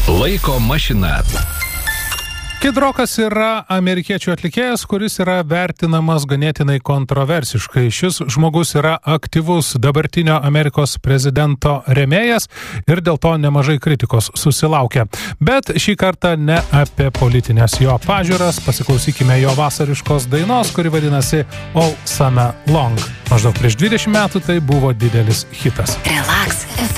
Laiko mašina. Kid Rockas yra amerikiečių atlikėjas, kuris yra vertinamas ganėtinai kontroversiškai. Šis žmogus yra aktyvus dabartinio Amerikos prezidento rėmėjas ir dėl to nemažai kritikos susilaukia. Bet šį kartą ne apie politinės jo pažiūras, pasiklausykime jo vasariškos dainos, kuri vadinasi All Summer Long. Maždaug prieš 20 metų tai buvo didelis hitas. Relax.